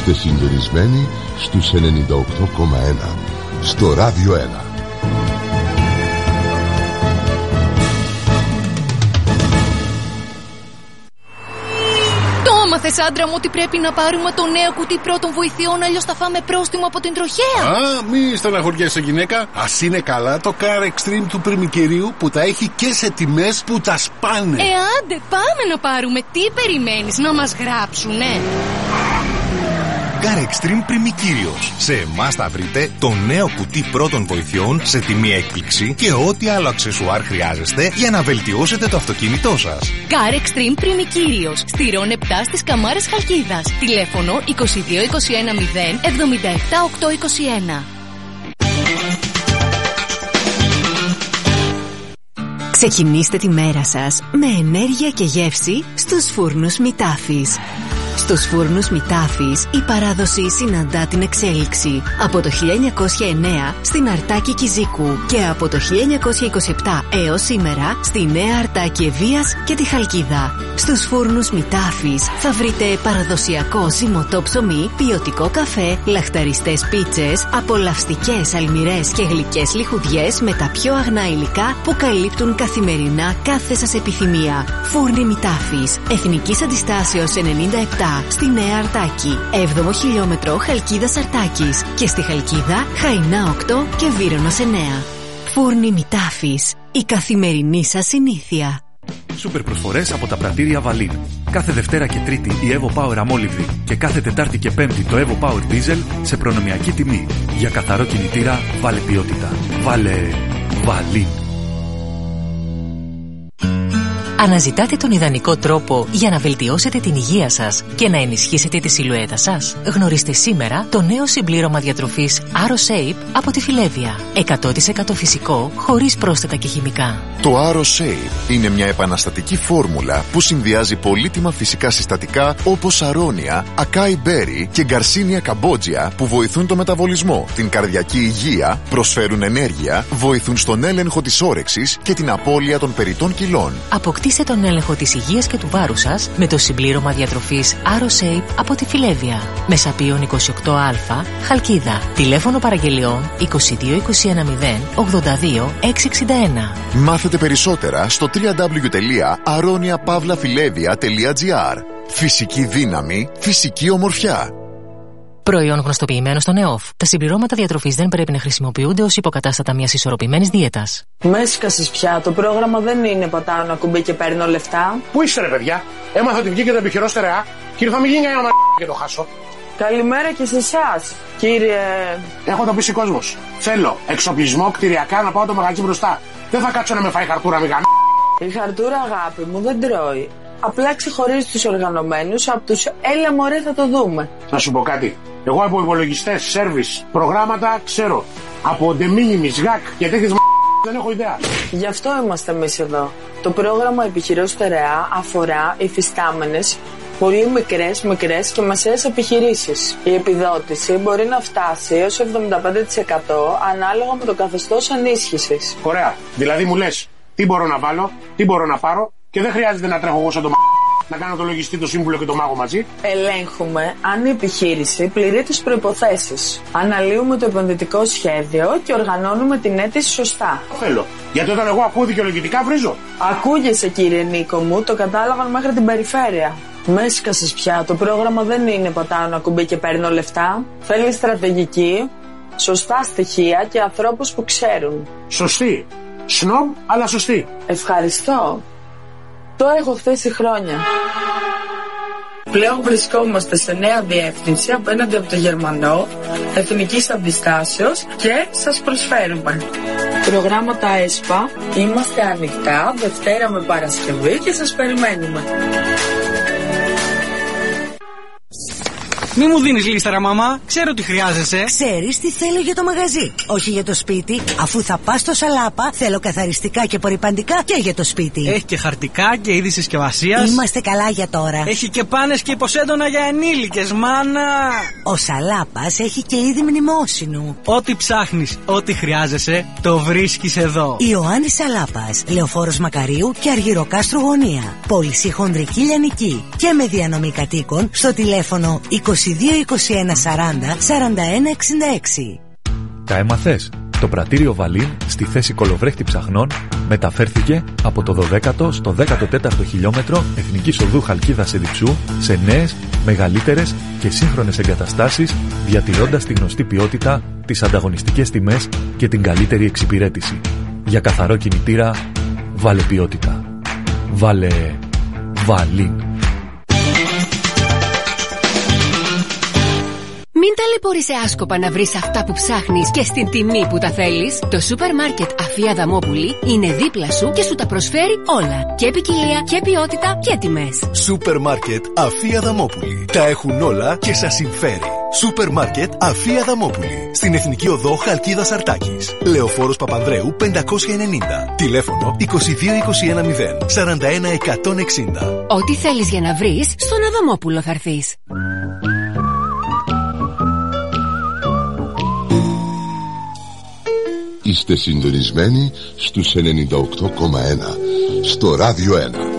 Είστε συντονισμένοι στους 98,1 στο Ράδιο 1. Μάθες, άντρα μου, ότι πρέπει να πάρουμε το νέο κουτί πρώτων βοηθειών, αλλιώς θα φάμε πρόστιμο από την τροχέα. Μη στεναχωριέσαι, γυναίκα. Ας είναι καλά το Car Extreme του πριμικερίου που τα έχει και σε τιμές που τα σπάνε. Άντε, πάμε να πάρουμε. Τι περιμένεις, να μας γράψουνε? Car Extreme Πριμικύριος. Σε εμάς θα βρείτε το νέο κουτί πρώτων βοηθειών σε τιμή έκπληξη και ό,τι άλλο αξεσουάρ χρειάζεστε για να βελτιώσετε το αυτοκίνητό σας. Car Extreme Πριμικύριος. Στη Ρον 7 στις Καμάρες Χαλκίδας. Τηλέφωνο 2221 0 77 821. Ξεκινήστε τη μέρα σας με ενέργεια και γεύση στους φούρνους Μητάφης. Στους φούρνους Μητάφης η παράδοση συναντά την εξέλιξη. Από το 1909 στην Αρτάκη Κιζίκου και από το 1927 έως σήμερα στη Νέα Αρτάκη Ευβοίας και τη Χαλκίδα. Στους φούρνους Μητάφης θα βρείτε παραδοσιακό ζυμωτό ψωμί, ποιοτικό καφέ, λαχταριστές πίτσες, απολαυστικές αλμυρές και γλυκές λιχουδιές με τα πιο αγνά υλικά που καλύπτουν καθημερινά κάθε σας επιθυμία. Φούρνοι Μητάφης, Εθνικής Αντιστάσεως 97 στη Νέα Αρτάκη, 7ο χιλιόμετρο Χαλκίδας Αρτάκης και στη Χαλκίδα Χαϊνά 8 και Βύρωνος 9. Φούρνοι Μητάφης, η καθημερινή σας συνήθεια. Σούπερ προσφορές από τα πρατήρια Βαλίν. Κάθε Δευτέρα και Τρίτη η Evo Power αμόλυβδη και κάθε Τετάρτη και Πέμπτη το Evo Power Diesel σε προνομιακή τιμή. Για καθαρό κινητήρα βάλε ποιότητα. Βάλε Βαλίν. Αναζητάτε τον ιδανικό τρόπο για να βελτιώσετε την υγεία σας και να ενισχύσετε τη σιλουέτα σας? Γνωρίστε σήμερα το νέο συμπλήρωμα διατροφής AroShape από τη Φιλέβια. 100% φυσικό, χωρίς πρόσθετα και χημικά. Το AroShape είναι μια επαναστατική φόρμουλα που συνδυάζει πολύτιμα φυσικά συστατικά όπως αρώνια, ακάι μπέρι και γκαρσίνια καμπότζια που βοηθούν το μεταβολισμό, την καρδιακή υγεία, προσφέρουν ενέργεια, βοηθούν στον έλεγχο της όρεξης και την απώλεια των περιττών κιλών. Αποκτήστε τον έλεγχο της υγείας και του βάρους σας με το συμπλήρωμα διατροφής AroShape από τη Φιλέβια. Μεσαπίων 28α, Χαλκίδα. Τηλέφωνο παραγγελιών 2221 0 82 661. Μάθετε περισσότερα στο www.aroniapavlafilevia.gr. Φυσική δύναμη, φυσική ομορφιά. Προϊόν γνωστοποιημένο στον ΕΟΦ. Τα συμπληρώματα διατροφής δεν πρέπει να χρησιμοποιούνται ως υποκατάστατα μιας ισορροπημένης δίαιτας. Με έσκασες πια. Το πρόγραμμα δεν είναι πατάω ένα κουμπί και παίρνω λεφτά. Πού είστε, ρε παιδιά? Έμαθα ότι βγήκε το επιχειρό στερεά. Κύριε, θα μην γίνει κανένα και το χάσω. Καλημέρα και σε εσάς, κύριε. Έχω το πείσει κόσμος. Θέλω εξοπλισμό, κτηριακά, να πάω το μαγαζί μπροστά. Δεν θα κάτσω να με φάει χαρτούρα, μη γαμ. Η χαρτούρα, αγάπη μου, δεν τρώει. Απλά ξεχωρίζει τους οργανωμένους από τους έλα μωρέ θα το δούμε. Να σου πω κάτι. Εγώ από υπολογιστές, σέρβις, προγράμματα ξέρω. Από de minimis, GAC και τέτοιες δεν έχω ιδέα. Γι' αυτό είμαστε εμείς εδώ. Το πρόγραμμα Επιχειρός Στερεά αφορά υφιστάμενες, πολύ μικρές και μεσαίες επιχειρήσεις. Η επιδότηση μπορεί να φτάσει έως 75% ανάλογα με το καθεστώς ενίσχυσης. Ωραία. Δηλαδή μου λες τι μπορώ να βάλω, τι μπορώ να πάρω και δεν χρειάζεται να τρέχω εγώ σαν το να κάνω το λογιστή, το σύμβουλο και το μάγο μαζί. Ελέγχουμε αν η επιχείρηση πληρεί τις προϋποθέσεις. Αναλύουμε το επενδυτικό σχέδιο και οργανώνουμε την αίτηση σωστά. Θέλω. Γιατί όταν εγώ ακούω δικαιολογητικά βρίζω. Ακούγεσαι, κύριε Νίκο μου, το κατάλαβαν μέχρι την περιφέρεια. Με έσκασες πια. Το πρόγραμμα δεν είναι πατάω ένα κουμπί και παίρνω λεφτά. Θέλει στρατηγική, σωστά στοιχεία και ανθρώπους που ξέρουν. Σωστή. Σνομ, αλλά σωστή. Ευχαριστώ. Τώρα έχω χθέσει χρόνια. Πλέον βρισκόμαστε σε νέα διεύθυνση απέναντι από το Γερμανό, Εθνικής Αντιστάσεως και σας προσφέρουμε προγράμματα ΕΣΠΑ. Είμαστε ανοιχτά Δευτέρα με Παρασκευή και σας περιμένουμε. Μη μου δίνεις λίστα, μαμά. Ξέρω τι χρειάζεσαι. Ξέρεις τι θέλω για το μαγαζί, όχι για το σπίτι. Αφού θα πας στο Σαλάπα, θέλω καθαριστικά και απορρυπαντικά και για το σπίτι. Έχει και χαρτικά και είδη συσκευασίας. Είμαστε καλά για τώρα. Έχει και πάνες και υποσέντονα για ενήλικες, μάνα. Ο Σαλάπας έχει και είδη μνημόσυνου. Ό,τι ψάχνεις, ό,τι χρειάζεσαι, το βρίσκεις εδώ. Ιωάννης Σαλάπας, Λεωφόρος Μακαρίου και Αργυροκάστρου Γωνία. Πώληση χονδρική λιανική και με διανομή κατοίκων στο τηλέφωνο 22 22 21 40 41 66. Τα έμαθες? Το πρατήριο Βαλίν στη θέση κολοβρέχτη ψαχνών μεταφέρθηκε από το 12ο στο 14ο χιλιόμετρο Εθνικής Οδού Χαλκίδας Εδιψού σε νέες, μεγαλύτερες και σύγχρονες εγκαταστάσεις, διατηρώντας τη γνωστή ποιότητα, τις ανταγωνιστικές τιμές και την καλύτερη εξυπηρέτηση. Για καθαρό κινητήρα, βάλε ποιότητα. Βάλε Βαλίν. Μην ταλαιπωρείσαι άσκοπα να βρεις αυτά που ψάχνεις και στην τιμή που τα θέλεις. Το σούπερ μάρκετ Αφία Δαμόπουλη είναι δίπλα σου και σου τα προσφέρει όλα. Και ποικιλία και ποιότητα και τιμές. Σούπερ μάρκετ Αφία Δαμόπουλη. Τα έχουν όλα και σας συμφέρει. Σούπερ μάρκετ Αφία Δαμόπουλη. Στην Εθνική Οδό Χαλκίδας Αρτάκης. Λεωφόρος Παπανδρέου 590. Τηλέφωνο 22 21 0 41 160. Ό,τι θέλεις για να βρεις, στον Αδαμόπουλο θα έρθεις. Είστε συντονισμένοι στους 98,1 στο Ράδιο 1.